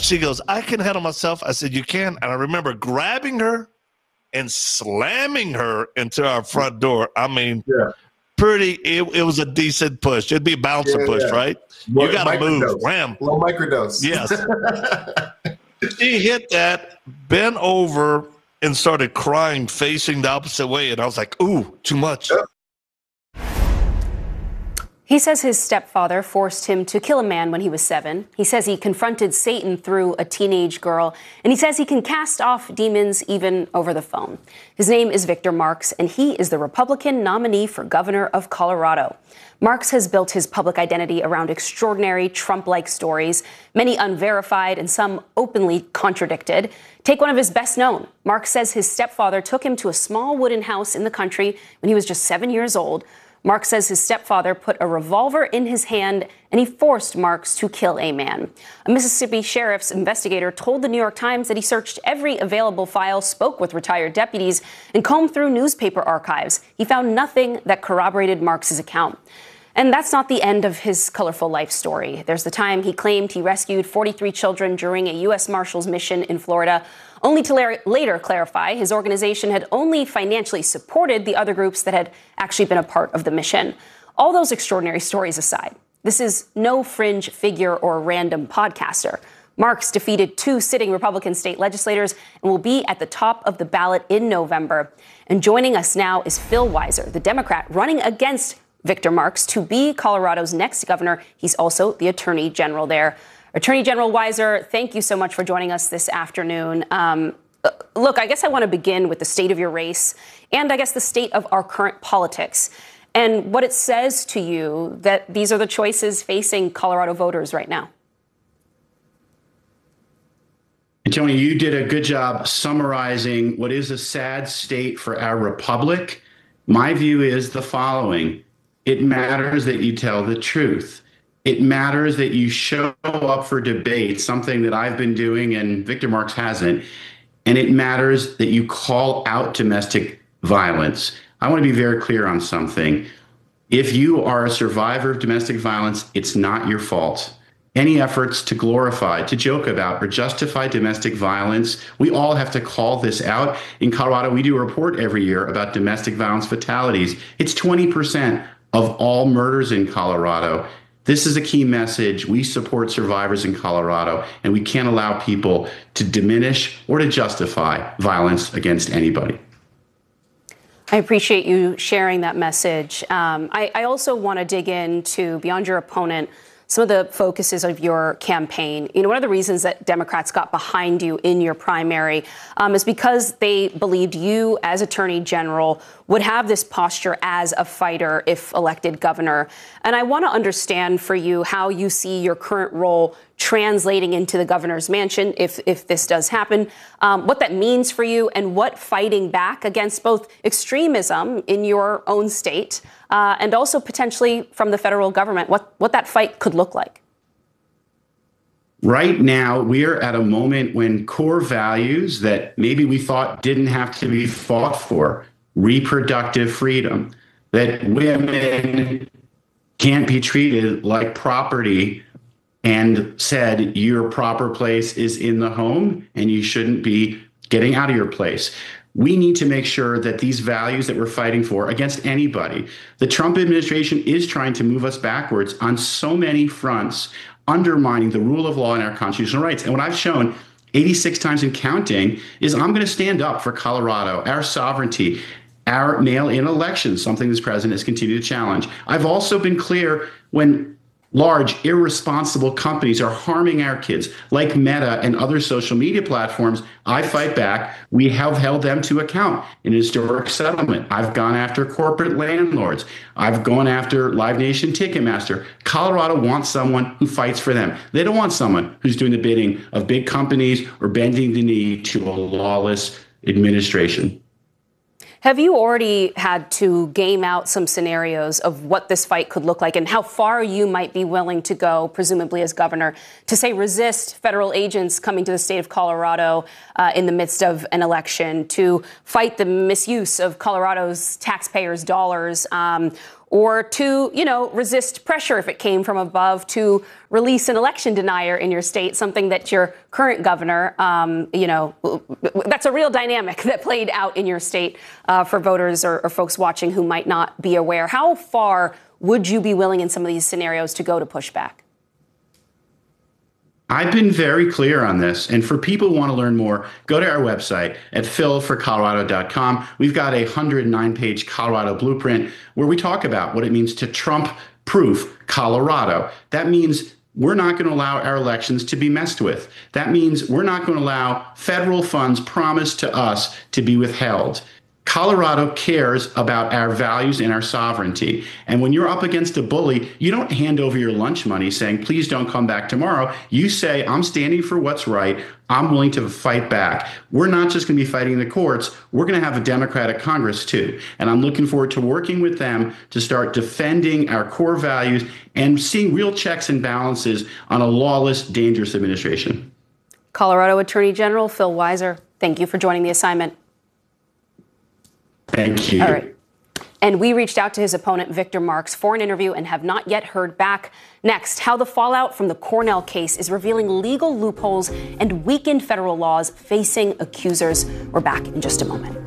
she goes, I can handle myself. I said, you can. And I remember grabbing her and slamming her into our front door. I mean, it was a decent push. It'd be a bouncer push, right? You got to move. Wham. Low microdose. Yes. She hit that, bent over, and started crying, facing the opposite way. And I was like, ooh, too much. Yep. He says his stepfather forced him to kill a man when he was 7. He says he confronted Satan through a teenage girl. And he says he can cast off demons even over the phone. His name is Victor Marx, and he is the Republican nominee for governor of Colorado. Marx has built his public identity around extraordinary Trump-like stories, many unverified and some openly contradicted. Take one of his best known. Marx says his stepfather took him to a small wooden house in the country when he was just 7 years old. Marx says his stepfather put a revolver in his hand and he forced Marx to kill a man. A Mississippi sheriff's investigator told the New York Times that he searched every available file, spoke with retired deputies, and combed through newspaper archives. He found nothing that corroborated Marx's account. And that's not the end of his colorful life story. There's the time he claimed he rescued 43 children during a U.S. Marshals mission in Florida, only to later clarify his organization had only financially supported the other groups that had actually been a part of the mission. All those extraordinary stories aside, this is no fringe figure or random podcaster. Marx defeated 2 sitting Republican state legislators and will be at the top of the ballot in November. And joining us now is Phil Weiser, the Democrat running against Victor Marx to be Colorado's next governor. He's also the Attorney General there. Attorney General Weiser, thank you so much for joining us this afternoon. Look, I guess I want to begin with the state of your race and I guess the state of our current politics and what it says to you that these are the choices facing Colorado voters right now. And Tony, you did a good job summarizing what is a sad state for our republic. My view is the following. It matters that you tell the truth. It matters that you show up for debate, something that I've been doing and Victor Marx hasn't. And it matters that you call out domestic violence. I want to be very clear on something. If you are a survivor of domestic violence, it's not your fault. Any efforts to glorify, to joke about, or justify domestic violence, we all have to call this out. In Colorado, we do a report every year about domestic violence fatalities. It's 20% of all murders in Colorado. This is a key message. We support survivors in Colorado, and we can't allow people to diminish or to justify violence against anybody. I appreciate you sharing that message. I also want to dig into, beyond your opponent, some of the focuses of your campaign. You know, one of the reasons that Democrats got behind you in your primary is because they believed you as Attorney General would have this posture as a fighter if elected governor. And I want to understand for you how you see your current role translating into the governor's mansion if this does happen, what that means for you and what fighting back against both extremism in your own state and also potentially from the federal government, what that fight could look like. Right now, we are at a moment when core values that maybe we thought didn't have to be fought for, reproductive freedom, that women can't be treated like property and said your proper place is in the home and you shouldn't be getting out of your place. We need to make sure that these values that we're fighting for against anybody, the Trump administration is trying to move us backwards on so many fronts, undermining the rule of law and our constitutional rights. And what I've shown 86 times and counting is I'm going to stand up for Colorado, our sovereignty, our mail-in elections, something this president has continued to challenge. I've also been clear when large, irresponsible companies are harming our kids, like Meta and other social media platforms, I fight back. We have held them to account in a historic settlement. I've gone after corporate landlords. I've gone after Live Nation Ticketmaster. Colorado wants someone who fights for them. They don't want someone who's doing the bidding of big companies or bending the knee to a lawless administration. Have you already had to game out some scenarios of what this fight could look like and how far you might be willing to go, presumably as governor, to say resist federal agents coming to the state of Colorado in the midst of an election, to fight the misuse of Colorado's taxpayers' dollars, or to, resist pressure if it came from above to release an election denier in your state, something that your current governor, that's a real dynamic that played out in your state for voters or folks watching who might not be aware. How far would you be willing in some of these scenarios to go to push back? I've been very clear on this. And for people who want to learn more, go to our website at philforcolorado.com. We've got a 109-page Colorado blueprint where we talk about what it means to Trump-proof Colorado. That means we're not going to allow our elections to be messed with. That means we're not going to allow federal funds promised to us to be withheld. Colorado cares about our values and our sovereignty. And when you're up against a bully, you don't hand over your lunch money saying, please don't come back tomorrow. You say, I'm standing for what's right. I'm willing to fight back. We're not just going to be fighting in the courts. We're going to have a Democratic Congress, too. And I'm looking forward to working with them to start defending our core values and seeing real checks and balances on a lawless, dangerous administration. Colorado Attorney General Phil Weiser, thank you for joining the assignment. Thank you. All right. And we reached out to his opponent, Victor Marx, for an interview and have not yet heard back. Next, how the fallout from the Cornell case is revealing legal loopholes and weakened federal laws facing accusers. We're back in just a moment.